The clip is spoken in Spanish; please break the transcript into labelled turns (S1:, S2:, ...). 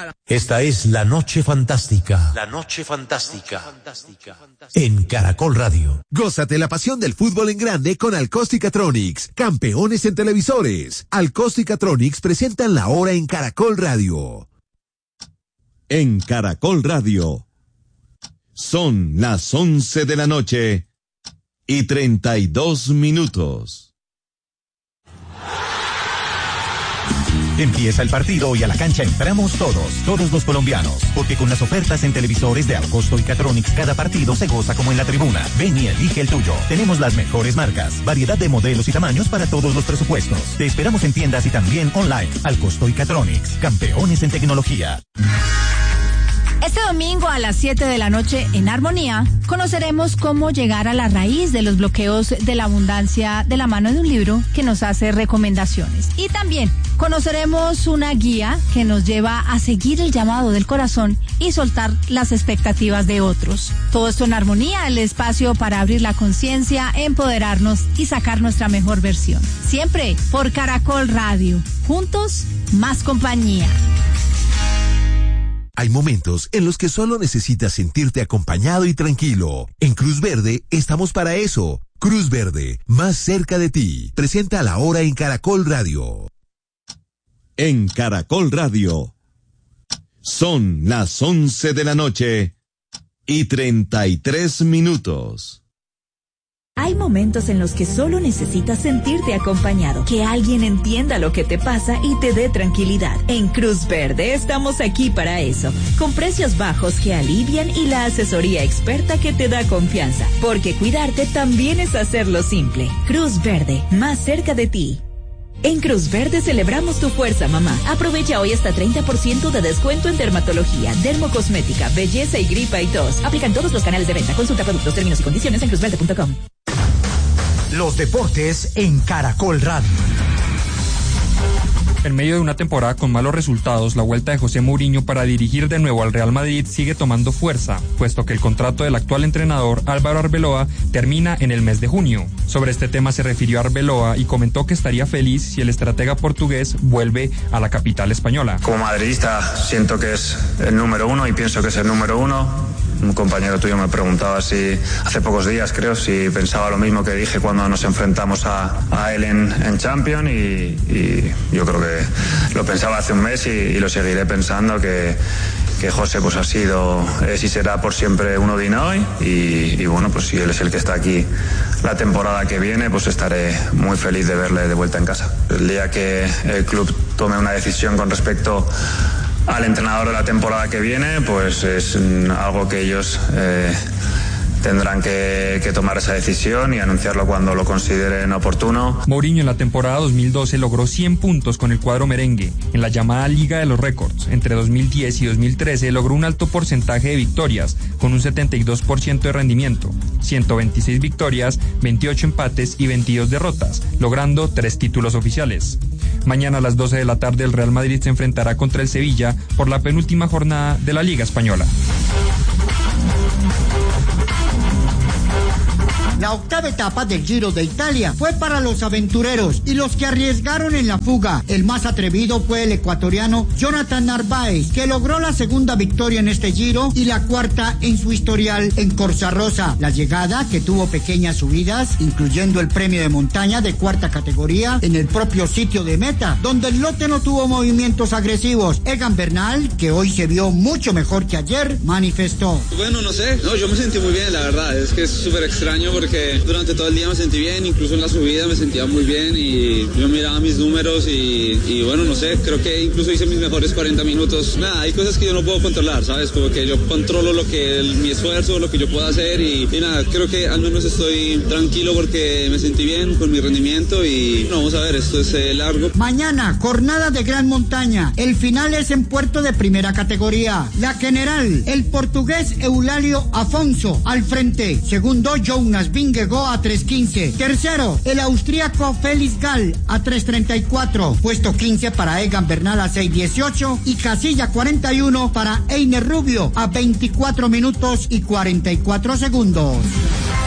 S1: Esta es La Noche Fantástica. La Noche Fantástica. En Caracol Radio.
S2: Gózate la pasión del fútbol en grande con Alcosticatronics, campeones en televisores. Alcosticatronics presentan La Hora en Caracol Radio. En Caracol Radio. Son las 11 de la noche y 32 minutos.
S3: Empieza el partido y a la cancha entramos todos los colombianos, porque con las ofertas en televisores de Alcosto y Catronics cada partido se goza como en la tribuna. Ven y elige el tuyo. Tenemos las mejores marcas, variedad de modelos y tamaños para todos los presupuestos. Te esperamos en tiendas y también online. Alcosto y Catronics, campeones en tecnología.
S4: Este domingo a las 7 de la noche en Armonía conoceremos cómo llegar a la raíz de los bloqueos de la abundancia de la mano de un libro que nos hace recomendaciones. Y también conoceremos una guía que nos lleva a seguir el llamado del corazón y soltar las expectativas de otros. Todo esto en Armonía, el espacio para abrir la conciencia, empoderarnos y sacar nuestra mejor versión. Siempre por Caracol Radio. Juntos, más compañía.
S2: Hay momentos en los que solo necesitas sentirte acompañado y tranquilo. En Cruz Verde estamos para eso. Cruz Verde, más cerca de ti. Presenta La Hora en Caracol Radio. En Caracol Radio. Son las 11 de la noche y 33 minutos.
S5: Hay momentos en los que solo necesitas sentirte acompañado, que alguien entienda lo que te pasa y te dé tranquilidad. En Cruz Verde estamos aquí para eso, con precios bajos que alivian y la asesoría experta que te da confianza, porque cuidarte también es hacerlo simple. Cruz Verde, más cerca de ti. En Cruz Verde celebramos tu fuerza, mamá. Aprovecha hoy hasta 30% de descuento en dermatología, dermocosmética, belleza y gripa y tos. Aplican todos los canales de venta. Consulta productos, términos y condiciones en cruzverde.com.
S3: Los deportes en Caracol Radio.
S6: En medio de una temporada con malos resultados, la vuelta de José Mourinho para dirigir de nuevo al Real Madrid sigue tomando fuerza, puesto que el contrato del actual entrenador Álvaro Arbeloa termina en el mes de junio. Sobre este tema se refirió a Arbeloa y comentó que estaría feliz si el estratega portugués vuelve a la capital española.
S7: Como madridista siento que es el número uno y pienso que es el número uno. Un compañero tuyo me preguntaba si, hace pocos días creo, si pensaba lo mismo que dije cuando nos enfrentamos a él en Champions y yo creo que lo pensaba hace un mes y lo seguiré pensando que José pues ha sido, es y será por siempre un Odinoy y bueno, pues si él es el que está aquí la temporada que viene, pues estaré muy feliz de verle de vuelta en casa. El día que el club tome una decisión con respecto al entrenador de la temporada que viene, pues es algo que ellos tendrán que tomar esa decisión y anunciarlo cuando lo consideren oportuno.
S6: Mourinho en la temporada 2012 logró 100 puntos con el cuadro merengue. En la llamada Liga de los Récords, entre 2010 y 2013 logró un alto porcentaje de victorias, con un 72% de rendimiento, 126 victorias, 28 empates y 22 derrotas, logrando 3 títulos oficiales. Mañana a las 12 de la tarde el Real Madrid se enfrentará contra el Sevilla por la penúltima jornada de la Liga Española.
S8: La octava etapa del Giro de Italia fue para los aventureros y los que arriesgaron en la fuga. El más atrevido fue el ecuatoriano Jonathan Narváez, que logró la segunda victoria en este Giro y la cuarta en su historial en Corsa Rosa. La llegada, que tuvo pequeñas subidas, incluyendo el premio de montaña de cuarta categoría en el propio sitio de meta, donde el lote no tuvo movimientos agresivos. Egan Bernal, que hoy se vio mucho mejor que ayer, manifestó:
S9: Bueno, no sé, yo me sentí muy bien, la verdad. Es que es súper extraño porque durante todo el día me sentí bien, incluso en la subida me sentía muy bien y yo miraba mis números y bueno, no sé, creo que incluso hice mis mejores 40 minutos. Nada, hay cosas que yo no puedo controlar, ¿sabes? Como que yo controlo mi esfuerzo, lo que yo puedo hacer y nada, creo que al menos estoy tranquilo porque me sentí bien con mi rendimiento y no, vamos a ver, esto es largo.
S8: Mañana, jornada de gran montaña. El final es en puerto de primera categoría. La general, el portugués Eulalio Afonso al frente. Segundo, Jonas Vingegaard a 3:15. Tercero, el austríaco Felix Gall a 3:34. Puesto 15 para Egan Bernal a 6:18 y casilla 41 para Einer Rubio a 24 minutos y 44 segundos.